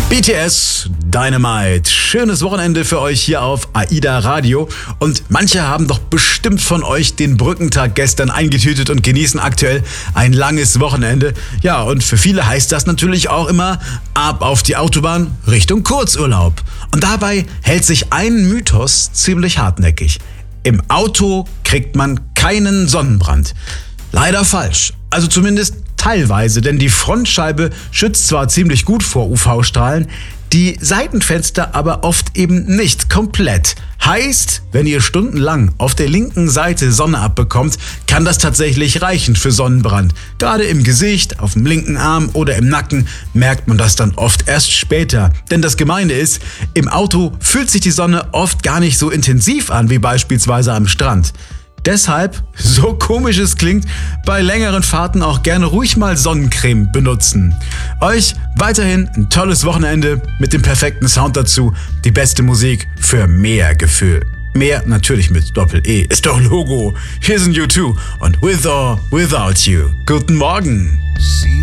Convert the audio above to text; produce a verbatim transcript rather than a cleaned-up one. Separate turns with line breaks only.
B T S, Dynamite. Schönes Wochenende für euch hier auf AIDA Radio. Und manche haben doch bestimmt von euch den Brückentag gestern eingetütet und genießen aktuell ein langes Wochenende. Ja, und für viele heißt das natürlich auch immer ab auf die Autobahn Richtung Kurzurlaub. Und dabei hält sich ein Mythos ziemlich hartnäckig. Im Auto kriegt man keinen Sonnenbrand. Leider falsch. Also zumindest teilweise, denn die Frontscheibe schützt zwar ziemlich gut vor U V-Strahlen, die Seitenfenster aber oft eben nicht komplett. Heißt, wenn ihr stundenlang auf der linken Seite Sonne abbekommt, kann das tatsächlich reichen für Sonnenbrand. Gerade im Gesicht, auf dem linken Arm oder im Nacken merkt man das dann oft erst später. Denn das Gemeine ist, im Auto fühlt sich die Sonne oft gar nicht so intensiv an wie beispielsweise am Strand. Deshalb, so komisch es klingt, bei längeren Fahrten auch gerne ruhig mal Sonnencreme benutzen. Euch weiterhin ein tolles Wochenende mit dem perfekten Sound dazu. Die beste Musik für mehr Gefühl. Mehr natürlich mit Doppel-E, ist doch Logo. Hier sind U zwei und With or Without You. Guten Morgen.
See